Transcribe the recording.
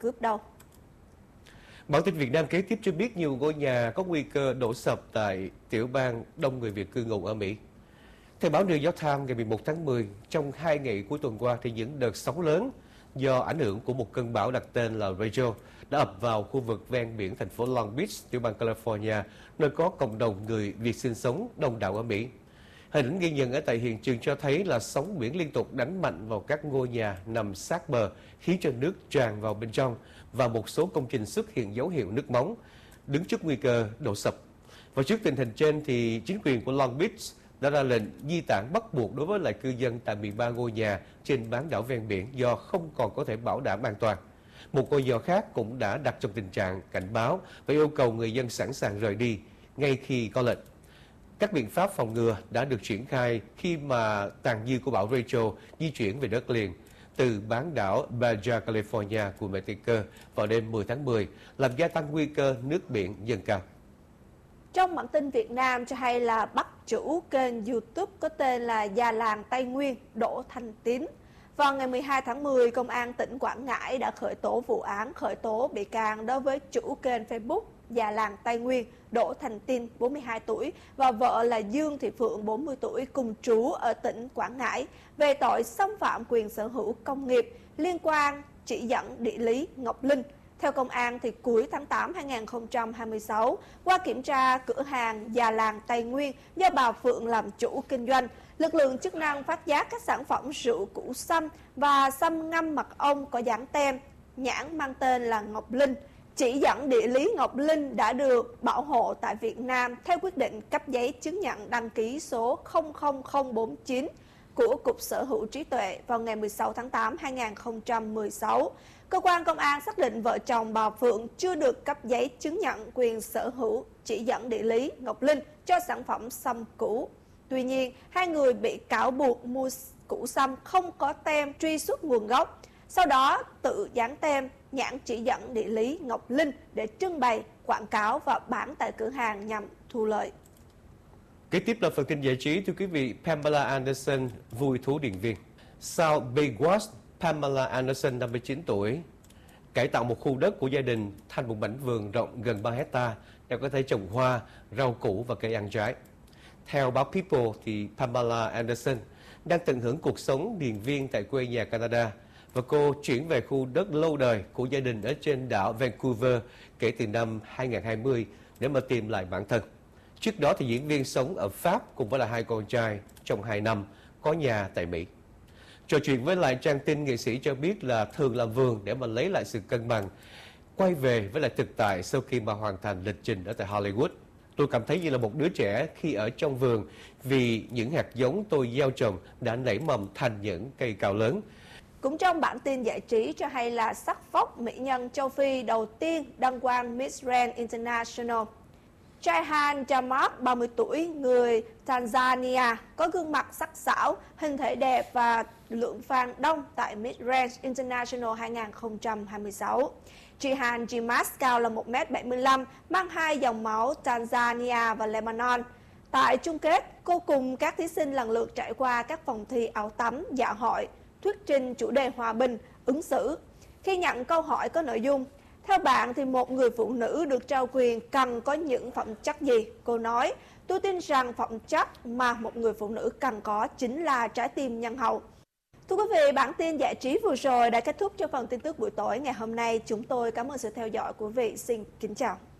cướp đâu. Bản tin Việt Nam kế tiếp cho biết nhiều ngôi nhà có nguy cơ đổ sập tại tiểu bang đông người Việt cư ngụ ở Mỹ. Theo báo New York Times ngày 11 tháng 10, trong 2 ngày cuối tuần qua thì những đợt sóng lớn do ảnh hưởng của một cơn bão đặt tên là Rachel đã ập vào khu vực ven biển thành phố Long Beach, tiểu bang California, nơi có cộng đồng người Việt sinh sống đông đảo ở Mỹ. Hình ảnh ghi nhận ở tại hiện trường cho thấy là sóng biển liên tục đánh mạnh vào các ngôi nhà nằm sát bờ, khiến cho nước tràn vào bên trong và một số công trình xuất hiện dấu hiệu nước móng, đứng trước nguy cơ đổ sập. Và trước tình hình trên thì chính quyền của Long Beach đã ra lệnh di tản bắt buộc đối với lại cư dân tại 13 ngôi nhà trên bán đảo ven biển do không còn có thể bảo đảm an toàn. Một ngôi nhà khác cũng đã đặt trong tình trạng cảnh báo và yêu cầu người dân sẵn sàng rời đi ngay khi có lệnh. Các biện pháp phòng ngừa đã được triển khai khi mà tàn dư của bão Rachel di chuyển về đất liền từ bán đảo Baja California của Mexico vào đêm 10 tháng 10, làm gia tăng nguy cơ nước biển dâng cao. Trong bản tin Việt Nam cho hay là bắt chủ kênh YouTube có tên là Già Làng Tây Nguyên Đỗ Thanh Tín. Vào ngày 12 tháng 10, Công an tỉnh Quảng Ngãi đã khởi tố vụ án khởi tố bị can đối với chủ kênh Facebook Già Làng Tây Nguyên Đỗ Thanh Tín, 42 tuổi, và vợ là Dương Thị Phượng, 40 tuổi, cùng trú ở tỉnh Quảng Ngãi về tội xâm phạm quyền sở hữu công nghiệp liên quan chỉ dẫn địa lý Ngọc Linh. Theo công an, thì cuối tháng 8 2026, qua kiểm tra cửa hàng Già Làng Tây Nguyên do bà Phượng làm chủ kinh doanh, lực lượng chức năng phát giác các sản phẩm rượu củ sâm và sâm ngâm mật ong có dán tem nhãn mang tên là Ngọc Linh. Chỉ dẫn địa lý Ngọc Linh đã được bảo hộ tại Việt Nam theo quyết định cấp giấy chứng nhận đăng ký số 00049 của Cục Sở hữu trí tuệ vào ngày 16 tháng 8 2016. Cơ quan công an xác định vợ chồng bà Phượng chưa được cấp giấy chứng nhận quyền sở hữu chỉ dẫn địa lý Ngọc Linh cho sản phẩm sâm cũ. Tuy nhiên, hai người bị cáo buộc mua củ sâm không có tem truy xuất nguồn gốc, sau đó tự dán tem nhãn chỉ dẫn địa lý Ngọc Linh để trưng bày, quảng cáo và bán tại cửa hàng nhằm thu lợi. Kế tiếp là phần tin giải trí, thưa quý vị. Pamela Anderson vui thú điện viên. Sao Baywatch Pamela Anderson, 59 tuổi, cải tạo một khu đất của gia đình thành một mảnh vườn rộng gần 3 hectare để có thể trồng hoa, rau củ và cây ăn trái. Theo báo People, thì Pamela Anderson đang tận hưởng cuộc sống điền viên tại quê nhà Canada và cô chuyển về khu đất lâu đời của gia đình ở trên đảo Vancouver kể từ năm 2020 để mà tìm lại bản thân. Trước đó thì diễn viên sống ở Pháp cùng với là hai con trai trong 2 năm, có nhà tại Mỹ. Trò chuyện với lại trang tin, nghệ sĩ cho biết là thường làm vườn để mà lấy lại sự cân bằng, quay về với lại thực tại sau khi mà hoàn thành lịch trình ở tại Hollywood. Tôi cảm thấy như là một đứa trẻ khi ở trong vườn vì những hạt giống tôi gieo trồng đã nảy mầm thành những cây cao lớn. Cũng trong bản tin giải trí cho hay là sắc vóc mỹ nhân châu Phi đầu tiên đăng quang Miss Grand International. Chaihan Jamak, 30 tuổi, người Tanzania, có gương mặt sắc sảo, hình thể đẹp và lượng fan đông tại Miss Grand International 2026. Chaihan Jamak cao là 1m75, mang hai dòng máu Tanzania và Lebanon. Tại chung kết, cô cùng các thí sinh lần lượt trải qua các vòng thi áo tắm, dạ hội, thuyết trình chủ đề hòa bình, ứng xử. Khi nhận câu hỏi có nội dung, theo bạn thì một người phụ nữ được trao quyền cần có những phẩm chất gì? Cô nói, tôi tin rằng phẩm chất mà một người phụ nữ cần có chính là trái tim nhân hậu. Thưa quý vị, bản tin giải trí vừa rồi đã kết thúc cho phần tin tức buổi tối ngày hôm nay. Chúng tôi cảm ơn sự theo dõi của quý vị. Xin kính chào.